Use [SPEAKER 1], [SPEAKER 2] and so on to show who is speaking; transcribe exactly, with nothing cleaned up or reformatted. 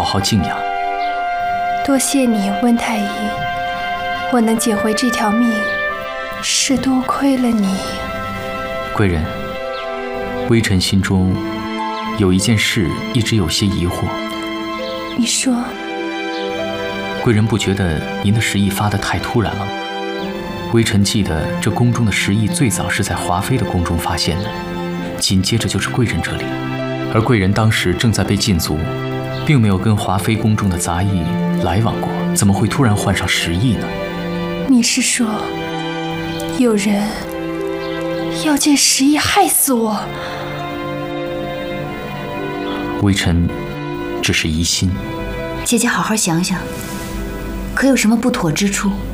[SPEAKER 1] 好静养。
[SPEAKER 2] 多谢你，温太医，我能捡回这条命，是多亏了你。
[SPEAKER 1] 贵人，微臣心中有一件事一直有些疑惑。
[SPEAKER 2] 你说。
[SPEAKER 1] 贵人不觉得您的食疫发得太突然了吗？微臣记得这宫中的食疫最早是在华妃的宫中发现的，紧接着就是贵人这里，而贵人当时正在被禁足，并没有跟华妃宫中的杂役来往过，怎么会突然患上食疫呢？
[SPEAKER 2] 你是说，有人要借食疫害死我？
[SPEAKER 1] 微臣只是疑心。
[SPEAKER 3] 姐姐好好想想，可有什么不妥之处？